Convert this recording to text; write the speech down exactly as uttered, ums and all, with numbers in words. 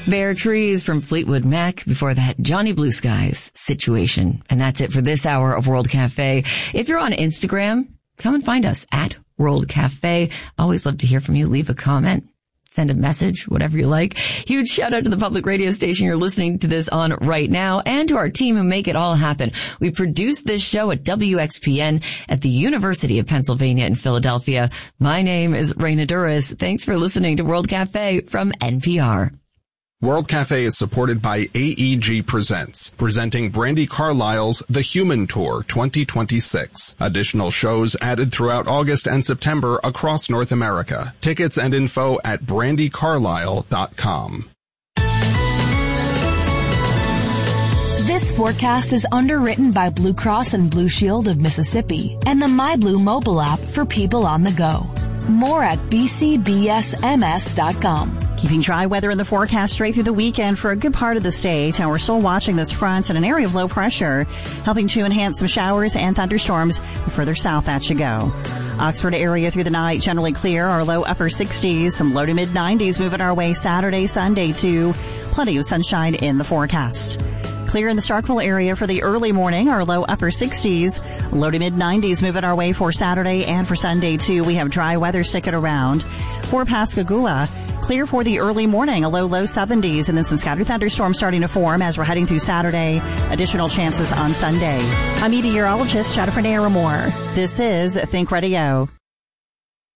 Bare Trees from Fleetwood Mac. Before that, Johnny Blue Skies, Situation. And that's it for this hour of World Cafe. If you're on Instagram, come and find us at World Cafe. Always love to hear from you. Leave a comment. Send a message, whatever you like. Huge shout out to the public radio station you're listening to this on right now and to our team who make it all happen. We produce this show at W X P N at the University of Pennsylvania in Philadelphia. My name is Raina Duras. Thanks for listening to World Cafe from N P R. World Cafe is supported by A E G Presents, presenting Brandi Carlile's The Human Tour twenty twenty-six. Additional shows added throughout August and September across North America. Tickets and info at brandi carlile dot com. This forecast is underwritten by Blue Cross and Blue Shield of Mississippi and the MyBlue mobile app for people on the go. More at b c b s m s dot com. Keeping dry weather in the forecast straight through the weekend for a good part of the state, and we're still watching this front and an area of low pressure, helping to enhance some showers and thunderstorms. The further south that should go. Oxford area through the night generally clear, our low upper sixties, some low to mid nineties moving our way Saturday, Sunday too. Plenty of sunshine in the forecast. Clear in the Starkville area for the early morning, our low upper sixties, low to mid nineties moving our way for Saturday and for Sunday too. We have dry weather sticking around. For Pascagoula, clear for the early morning, a low low seventies, and then some scattered thunderstorms starting to form as we're heading through Saturday. Additional chances on Sunday. I'm meteorologist Jennifer Naramore. This is Think Radio.